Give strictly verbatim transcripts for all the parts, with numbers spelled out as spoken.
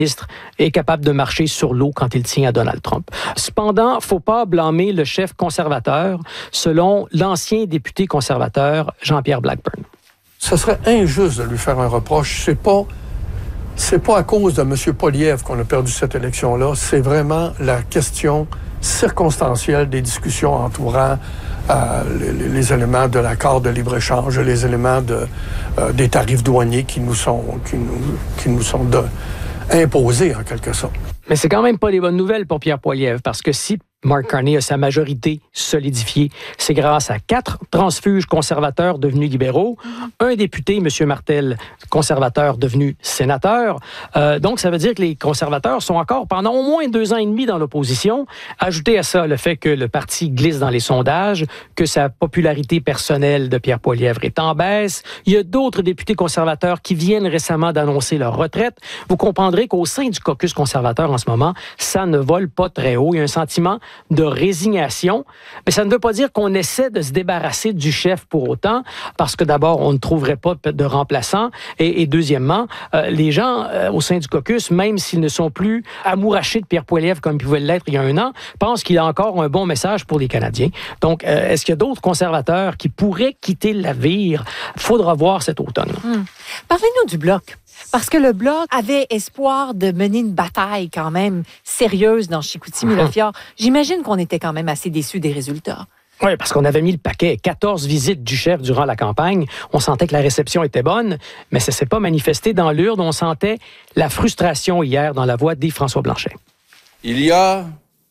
ministre est capable de marcher sur l'eau quand il tient à Donald Trump. Cependant, il ne faut pas blâmer le chef conservateur, selon l'ancien député conservateur Jean-Pierre Blackburn. Ce serait injuste de lui faire un reproche. C'est pas, c'est pas à cause de M. Poilievre qu'on a perdu cette élection-là. C'est vraiment la question circonstancielle des discussions entourant euh, les, les éléments de l'accord de libre-échange, les éléments de, euh, des tarifs douaniers qui nous sont, qui nous, qui nous sont de, imposés en quelque sorte. Mais c'est quand même pas des bonnes nouvelles pour Pierre Poilievre, parce que si Mark Carney a sa majorité solidifiée, c'est grâce à quatre transfuges conservateurs devenus libéraux, un député, M. Martel, conservateur devenu sénateur. Euh, donc, ça veut dire que les conservateurs sont encore pendant au moins deux ans et demi dans l'opposition. Ajoutez à ça le fait que le parti glisse dans les sondages, que sa popularité personnelle de Pierre Poilievre est en baisse. Il y a d'autres députés conservateurs qui viennent récemment d'annoncer leur retraite. Vous comprendrez qu'au sein du caucus conservateur en ce moment, ça ne vole pas très haut. Il y a un sentiment de résignation, mais ça ne veut pas dire qu'on essaie de se débarrasser du chef pour autant, parce que d'abord, on ne trouverait pas de remplaçant, et, et deuxièmement, euh, les gens euh, au sein du caucus, même s'ils ne sont plus amourachés de Pierre Poilievre comme ils pouvaient l'être il y a un an, pensent qu'il a encore un bon message pour les Canadiens. Donc, euh, est-ce qu'il y a d'autres conservateurs qui pourraient quitter le navire? Il faudra voir cet automne. Hum. Parlez-nous du Bloc. Parce que le Bloc avait espoir de mener une bataille quand même sérieuse dans Chicoutimi-Le-Fjord. J'imagine qu'on était quand même assez déçus des résultats. Oui, parce qu'on avait mis le paquet. quatorze visites du chef durant la campagne. On sentait que la réception était bonne, mais ça ne s'est pas manifesté dans l'urne. On sentait la frustration hier dans la voix d'Yves-François Blanchet. Il y a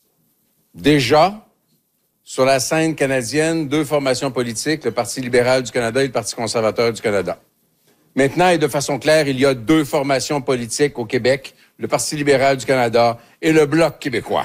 déjà sur la scène canadienne deux formations politiques, le Parti libéral du Canada et le Parti conservateur du Canada. Maintenant, et de façon claire, il y a deux formations politiques au Québec, le Parti libéral du Canada et le Bloc québécois.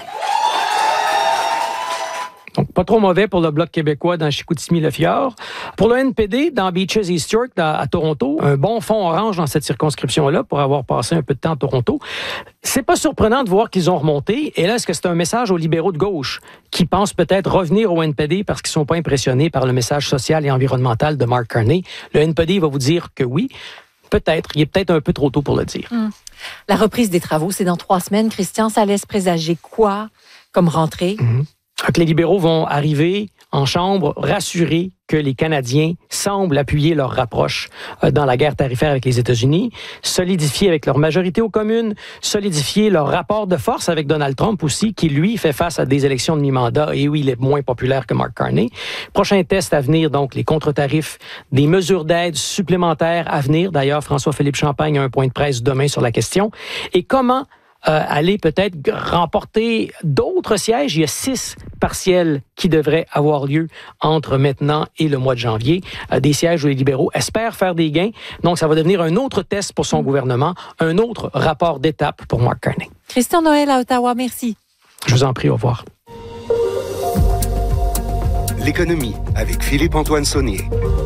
Donc, pas trop mauvais pour le Bloc québécois dans Chicoutimi-Le-Fjord. Pour le N P D, dans Beaches East York, à, à Toronto, un bon fond orange dans cette circonscription-là pour avoir passé un peu de temps à Toronto. C'est pas surprenant de voir qu'ils ont remonté. Et là, est-ce que c'est un message aux libéraux de gauche qui pensent peut-être revenir au N P D parce qu'ils sont pas impressionnés par le message social et environnemental de Mark Carney? Le N P D va vous dire que oui. Peut-être. Il est peut-être un peu trop tôt pour le dire. Hum. La reprise des travaux, c'est dans trois semaines. Christian, ça laisse présager quoi comme rentrée? Hum. Que les libéraux vont arriver en chambre rassurés que les Canadiens semblent appuyer leur rapproche dans la guerre tarifaire avec les États-Unis, solidifier avec leur majorité aux communes, solidifier leur rapport de force avec Donald Trump aussi, qui, lui, fait face à des élections de mi-mandat et où il est moins populaire que Mark Carney. Prochain test à venir, donc, les contre-tarifs, des mesures d'aide supplémentaires à venir. D'ailleurs, François-Philippe Champagne a un point de presse demain sur la question. Et comment Euh, aller peut-être remporter d'autres sièges. Il y a six partiels qui devraient avoir lieu entre maintenant et le mois de janvier. Euh, des sièges où les libéraux espèrent faire des gains. Donc, ça va devenir un autre test pour son gouvernement, un autre rapport d'étape pour Mark Carney. Christian Noël à Ottawa, merci. Je vous en prie, au revoir. L'économie avec Philippe-Antoine Saunier.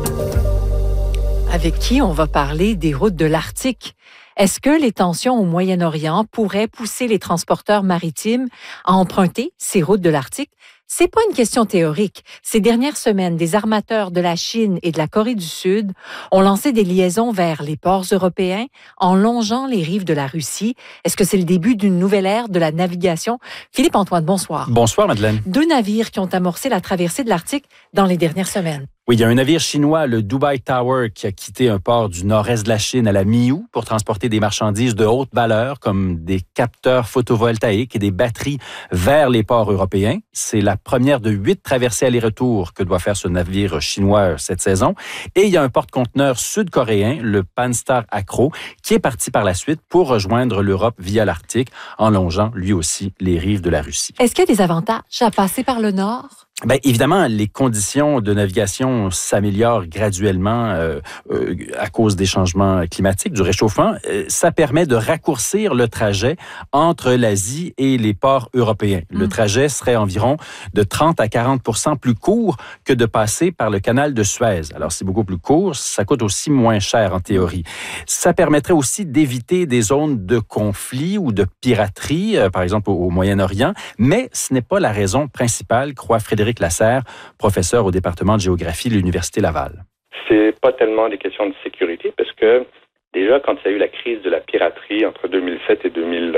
Avec qui on va parler des routes de l'Arctique. Est-ce que les tensions au Moyen-Orient pourraient pousser les transporteurs maritimes à emprunter ces routes de l'Arctique? C'est pas une question théorique. Ces dernières semaines, des armateurs de la Chine et de la Corée du Sud ont lancé des liaisons vers les ports européens en longeant les rives de la Russie. Est-ce que c'est le début d'une nouvelle ère de la navigation? Philippe-Antoine, bonsoir. Bonsoir, Madeleine. Deux navires qui ont amorcé la traversée de l'Arctique dans les dernières semaines. Oui, il y a un navire chinois, le Dubai Tower, qui a quitté un port du nord-est de la Chine à la mi-août pour transporter des marchandises de haute valeur comme des capteurs photovoltaïques et des batteries vers les ports européens. C'est la première de huit traversées aller-retour que doit faire ce navire chinois cette saison. Et il y a un porte-conteneur sud-coréen, le Panstar Acro, qui est parti par la suite pour rejoindre l'Europe via l'Arctique, en longeant lui aussi les rives de la Russie. Est-ce qu'il y a des avantages à passer par le nord? Bien, évidemment, les conditions de navigation s'améliorent graduellement euh, euh, à cause des changements climatiques, du réchauffement. Euh, ça permet de raccourcir le trajet entre l'Asie et les ports européens. Mmh. Le trajet serait environ de trente à quarante pour cent plus court que de passer par le canal de Suez. Alors, c'est beaucoup plus court, ça coûte aussi moins cher en théorie. Ça permettrait aussi d'éviter des zones de conflit ou de piraterie, euh, par exemple au, au Moyen-Orient, mais ce n'est pas la raison principale, croit Frédéric Lasserre, professeur au département de géographie de l'Université Laval. C'est pas tellement des questions de sécurité parce que déjà, quand il y a eu la crise de la piraterie entre deux mille sept et deux mille